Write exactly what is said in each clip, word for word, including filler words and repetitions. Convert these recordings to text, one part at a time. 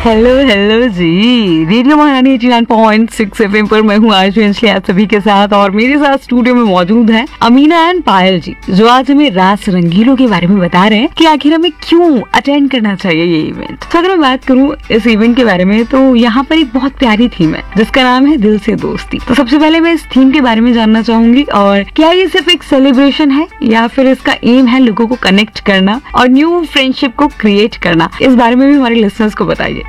Hello hello जी, radio महारानी eighty nine point six FM पर मैं हूँ आरजे अंशली आप सभी के साथ, और मेरे साथ स्टूडियो में मौजूद हैं अमीना एंड पायल जी, जो आज हमें रास रंगीलों के बारे में बता रहे हैं कि आखिर हमें क्यों अटेंड करना चाहिए ये इवेंट। तो अगर मैं बात करूँ इस इवेंट के बारे में, तो यहाँ पर एक बहुत प्यारी थीम है जिसका नाम है दिल से दोस्ती। तो सबसे पहले मैं इस थीम के बारे में जानना चाहूंगी, और क्या ये सिर्फ एक सेलिब्रेशन है या फिर इसका एम है लोगों को कनेक्ट करना और न्यू फ्रेंडशिप को क्रिएट करना। इस बारे में भी हमारे लिसनर्स को बताइए।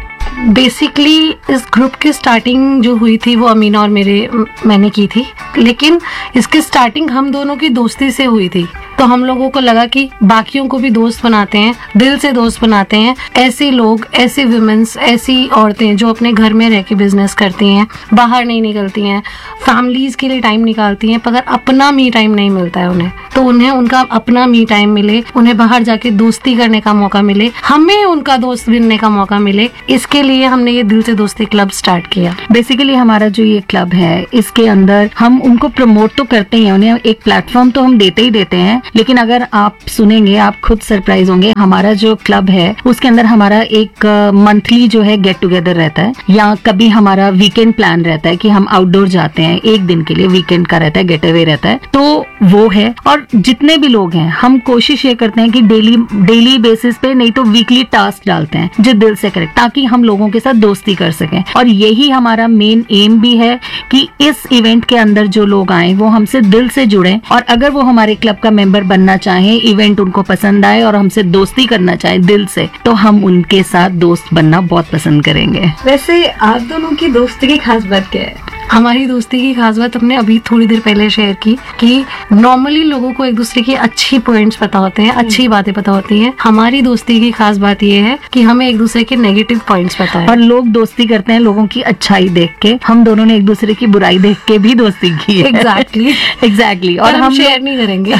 बेसिकली इस ग्रुप की स्टार्टिंग जो हुई थी वो अमीना और मेरे मैंने की थी, लेकिन इसकी स्टार्टिंग हम दोनों की दोस्ती से हुई थी। तो हम लोगों को लगा कि बाकियों को भी दोस्त बनाते हैं, दिल से दोस्त बनाते हैं। ऐसे लोग, ऐसे वुमेन्स, ऐसी औरतें जो अपने घर में रह के बिजनेस करती हैं, बाहर नहीं निकलती हैं, फैमिलीज के लिए टाइम निकालती हैं, मगर अपना मी टाइम नहीं मिलता है उन्हें, तो उन्हें उनका अपना मी टाइम मिले, उन्हें बाहर जाके दोस्ती करने का मौका मिले, हमें उनका दोस्त बनने का मौका मिले। इसके लिए हमने ये दिल से दोस्ती क्लब स्टार्ट किया। बेसिकली हमारा जो ये क्लब है, इसके अंदर हम उनको प्रमोट तो करते हैं, उन्हें एक प्लेटफॉर्म तो हम देते ही देते हैं, लेकिन अगर आप सुनेंगे आप खुद सरप्राइज होंगे। हमारा जो क्लब है उसके अंदर हमारा एक मंथली जो है गेट टुगेदर रहता है, या कभी हमारा वीकेंड प्लान रहता है कि हम आउटडोर जाते हैं एक दिन के लिए, वीकेंड का रहता है, गेट अवे रहता है, तो वो है। और जितने भी लोग हैं हम कोशिश ये करते हैं कि डेली डेली बेसिस पे नहीं तो वीकली टास्क डालते हैं जो दिल से करें, ताकि हम लोगों के साथ दोस्ती कर सकें। और यही हमारा मेन एम भी है कि इस इवेंट के अंदर जो लोग आए वो हमसे दिल से जुड़े, और अगर वो हमारे क्लब का मेंबर बनना चाहे, इवेंट उनको पसंद आए और हमसे दोस्ती करना चाहे दिल से, तो हम उनके साथ दोस्त बनना बहुत पसंद करेंगे। वैसे आप दोनों की दोस्ती की खास बात क्या है? हमारी दोस्ती की खास बात हमने अभी थोड़ी देर पहले शेयर की कि नॉर्मली लोगों को एक दूसरे की अच्छी पॉइंट्स पता होते हैं, अच्छी बातें पता होती हैं। हमारी दोस्ती की खास बात ये है कि हमें एक दूसरे के नेगेटिव पॉइंट्स पता है, और लोग दोस्ती करते हैं लोगों की अच्छाई देख के, हम दोनों ने एक दूसरे की बुराई देख के भी दोस्ती की है। एग्जैक्टली एग्जैक्टली और हम हम शेयर नहीं करेंगे।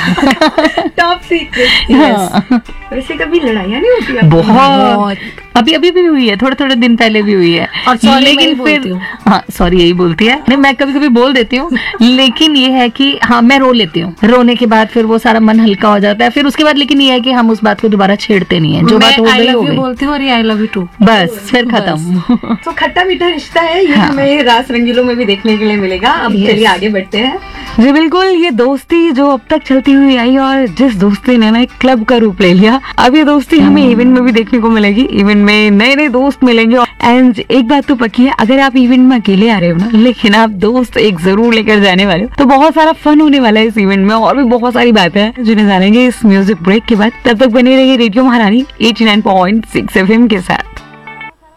Top secret. वैसे कभी लड़ाइयाँ नहीं होती आपको? बहुत अभी अभी भी हुई है, थोड़े थोड़े दिन पहले भी हुई है। और sorry मैं ही लेकिन बोलती फिर हूँ। हाँ सॉरी यही बोलती है, नहीं मैं कभी कभी बोल देती हूँ, लेकिन ये है कि हाँ मैं रो लेती हूँ, रोने के बाद फिर वो सारा मन हल्का हो जाता है, फिर उसके बाद लेकिन ये है कि हम उस बात को दोबारा छेड़ते नहीं है, जो बात हो मैं आई गई हो लव यू गई, बोलती हूँ और ये आई लव यू टू, बस फिर खत्म। तो खट्टा मीठा रिश्ता है ये, हाँ। हमें रास रंगीलों में भी देखने के लिए मिलेगा। अब Yes. चलिए आगे बढ़ते हैं। जी बिल्कुल, ये दोस्ती जो अब तक चलती हुई आई और जिस दोस्ती ने ना एक क्लब का रूप ले लिया, अब ये दोस्ती हमें इवेंट में भी देखने को मिलेगी। इवेंट में नए नए दोस्त मिलेंगे, एंड एक बात तो पक्की है, अगर आप इवेंट में अकेले आ रहे हो ना, लेकिन आप दोस्त एक जरूर लेकर जाने वाले हो, तो बहुत सारा फन होने वाला है इस इवेंट में, और भी बहुत सारी बातें हैं जिन्हें जानेंगे इस म्यूजिक ब्रेक के बाद। तब तक बने रहिए रेडियो महारानी eighty nine point six FM के साथ।